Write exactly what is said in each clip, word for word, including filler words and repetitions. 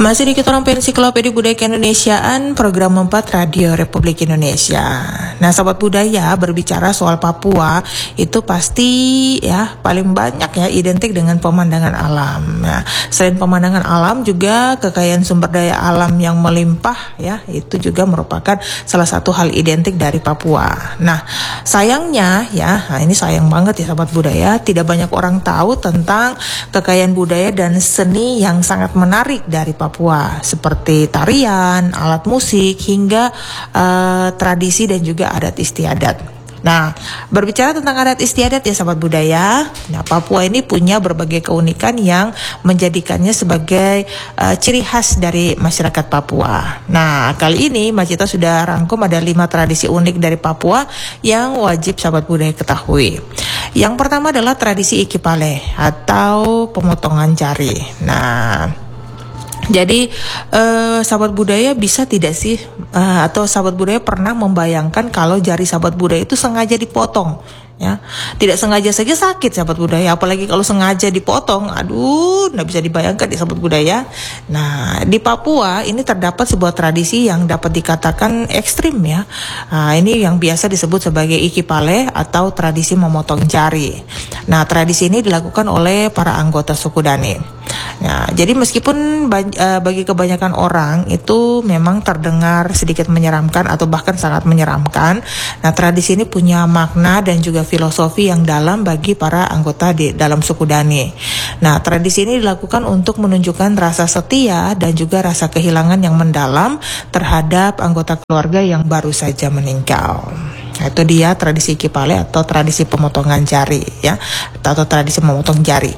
Masih di kita orang Ensiklopedia Budaya Keindonesiaan, program empat Radio Republik Indonesia. Nah, sahabat budaya, berbicara soal Papua itu pasti ya paling banyak ya identik dengan pemandangan alam. Nah, selain pemandangan alam juga kekayaan sumber daya alam yang melimpah ya, itu juga merupakan salah satu hal identik dari Papua. Nah, sayangnya ya, nah ini sayang banget ya sahabat budaya, tidak banyak orang tahu tentang kekayaan budaya dan seni yang sangat menarik dari Papua, seperti tarian, alat musik, hingga uh, tradisi dan juga adat istiadat. Nah, berbicara tentang adat istiadat ya sahabat budaya, nah Papua ini punya berbagai keunikan yang menjadikannya sebagai uh, ciri khas dari masyarakat Papua. Nah, kali ini Macita sudah rangkum ada lima tradisi unik dari Papua yang wajib sahabat budaya ketahui. Yang pertama adalah tradisi Ikipale atau pemotongan jari. Nah, jadi eh, sahabat budaya bisa tidak sih eh, atau sahabat budaya pernah membayangkan kalau jari sahabat budaya itu sengaja dipotong ya, tidak sengaja saja sakit sahabat budaya, apalagi kalau sengaja dipotong, aduh nggak bisa dibayangkan di sahabat budaya. Nah, di Papua ini terdapat sebuah tradisi yang dapat dikatakan ekstrim ya. Nah, ini yang biasa disebut sebagai Ikipale atau tradisi memotong jari. Nah, tradisi ini dilakukan oleh para anggota suku Dani. Nah, jadi meskipun bagi kebanyakan orang itu memang terdengar sedikit menyeramkan atau bahkan sangat menyeramkan, nah tradisi ini punya makna dan juga filosofi yang dalam bagi para anggota di dalam suku Dani. Nah, tradisi ini dilakukan untuk menunjukkan rasa setia dan juga rasa kehilangan yang mendalam terhadap anggota keluarga yang baru saja meninggal. Nah, itu dia tradisi Ikipale atau tradisi pemotongan jari ya, atau tradisi memotong jari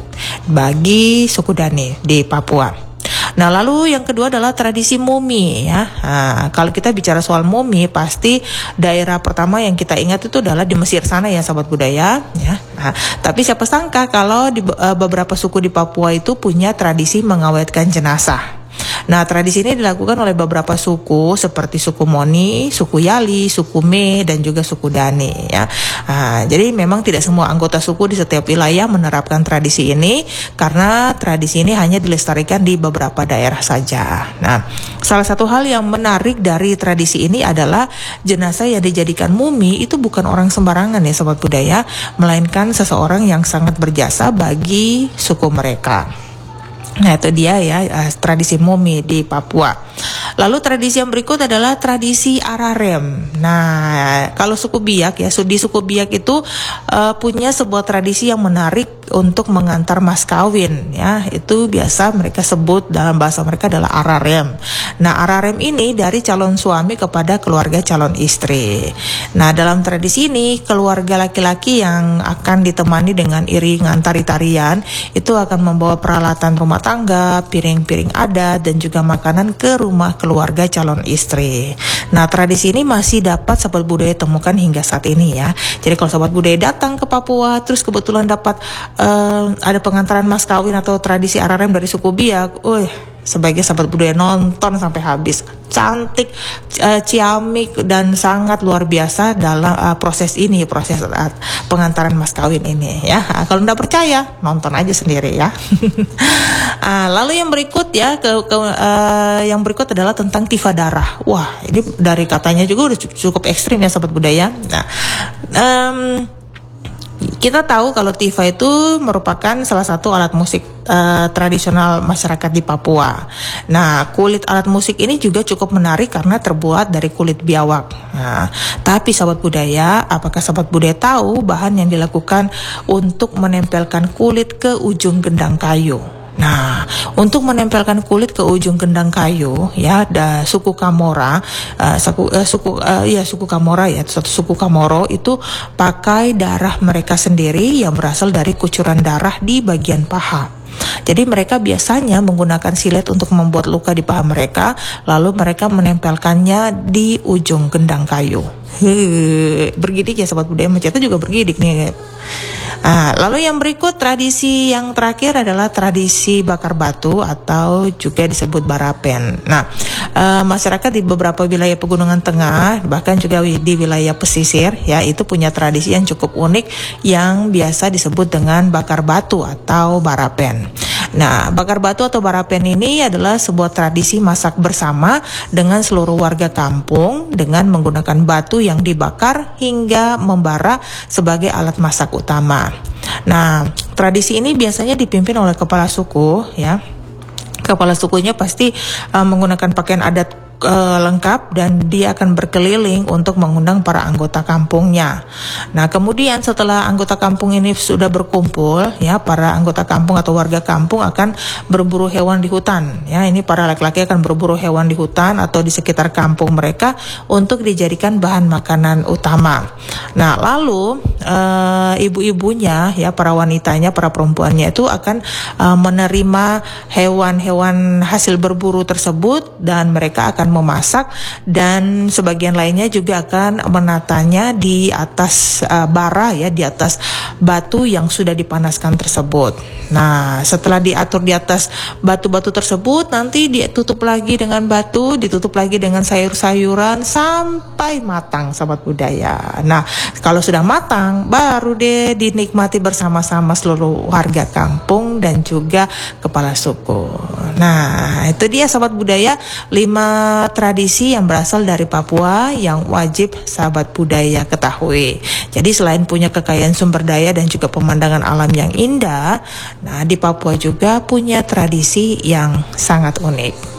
bagi suku Dani di Papua. Nah, lalu yang kedua adalah tradisi mumi ya. Nah, kalau kita bicara soal mumi, pasti daerah pertama yang kita ingat itu adalah di Mesir sana ya sahabat budaya ya. Nah, tapi siapa sangka kalau di uh, beberapa suku di Papua itu punya tradisi mengawetkan jenazah. Nah, tradisi ini dilakukan oleh beberapa suku seperti suku Moni, suku Yali, suku Me, dan juga suku Dani ya. Nah, jadi memang tidak semua anggota suku di setiap wilayah menerapkan tradisi ini karena tradisi ini hanya dilestarikan di beberapa daerah saja. Nah, salah satu hal yang menarik dari tradisi ini adalah jenazah yang dijadikan mumi itu bukan orang sembarangan ya sobat budaya, melainkan seseorang yang sangat berjasa bagi suku mereka. Nah, itu dia ya uh, tradisi mumi di Papua. Lalu tradisi yang berikut adalah tradisi ararem. Nah, kalau suku Biak ya, di suku Biak itu uh, punya sebuah tradisi yang menarik untuk mengantar mas kawin ya. Itu biasa mereka sebut dalam bahasa mereka adalah ararem. Nah, ararem ini dari calon suami kepada keluarga calon istri. Nah, dalam tradisi ini keluarga laki-laki yang akan ditemani dengan iringan tari-tarian itu akan membawa peralatan rumah tangga, piring-piring adat, dan juga makanan ke rumah keluarga calon istri. Nah, tradisi ini masih dapat sahabat budaya temukan hingga saat ini ya. Jadi kalau sahabat budaya datang ke Papua, terus kebetulan dapat uh, ada pengantaran mas kawin atau tradisi ararem dari suku Biak, wih, sebagai sahabat budaya nonton sampai habis. Cantik, uh, ciamik, dan sangat luar biasa dalam uh, proses ini, proses uh, pengantaran mas kawin ini ya. Uh, kalau nggak percaya, nonton aja sendiri ya. uh, lalu yang berikut ya, ke, ke, uh, yang berikut adalah tentang tifa darah. Wah, ini dari katanya juga udah cukup ekstrim ya sahabat budaya. Nah, um, kita tahu kalau tifa itu merupakan salah satu alat musik uh, tradisional masyarakat di Papua. Nah, kulit alat musik ini juga cukup menarik karena terbuat dari kulit biawak. Nah, tapi sahabat budaya, apakah sahabat budaya tahu bahan yang dilakukan untuk menempelkan kulit ke ujung gendang kayu? Nah, untuk menempelkan kulit ke ujung gendang kayu, ya, ada suku Kamora, uh, suku uh, suku uh, ya suku Kamora ya, satu suku Kamoro itu pakai darah mereka sendiri yang berasal dari kucuran darah di bagian paha. Jadi mereka biasanya menggunakan silet untuk membuat luka di paha mereka, lalu mereka menempelkannya di ujung gendang kayu. Hei, bergidik ya sobat budaya, mencetnya juga bergidik nih. Nah, lalu yang berikut tradisi yang terakhir adalah tradisi bakar batu atau juga disebut barapen. Nah, e, masyarakat di beberapa wilayah pegunungan tengah bahkan juga di wilayah pesisir ya itu punya tradisi yang cukup unik yang biasa disebut dengan bakar batu atau barapen. Nah, bakar batu atau barapen ini adalah sebuah tradisi masak bersama dengan seluruh warga kampung dengan menggunakan batu yang dibakar hingga membara sebagai alat masak utama. Nah, tradisi ini biasanya dipimpin oleh kepala suku ya. Kepala sukunya pasti uh, menggunakan pakaian adat Uh, lengkap dan dia akan berkeliling untuk mengundang para anggota kampungnya. Nah, kemudian setelah anggota kampung ini sudah berkumpul, ya para anggota kampung atau warga kampung akan berburu hewan di hutan. Ya, ini para laki-laki akan berburu hewan di hutan atau di sekitar kampung mereka untuk dijadikan bahan makanan utama. Nah, lalu uh, ibu-ibunya, ya para wanitanya, para perempuannya itu akan uh, menerima hewan-hewan hasil berburu tersebut dan mereka akan memasak dan sebagian lainnya juga akan menatanya di atas uh, bara ya di atas batu yang sudah dipanaskan tersebut. Nah, setelah diatur di atas batu-batu tersebut nanti ditutup lagi dengan batu, ditutup lagi dengan sayur-sayuran sampai matang sahabat budaya. Nah, kalau sudah matang baru deh dinikmati bersama-sama seluruh warga kampung dan juga kepala suku. Nah, itu dia sahabat budaya lima tradisi yang berasal dari Papua yang wajib sahabat budaya ketahui. Jadi selain punya kekayaan sumber daya dan juga pemandangan alam yang indah, nah di Papua juga punya tradisi yang sangat unik.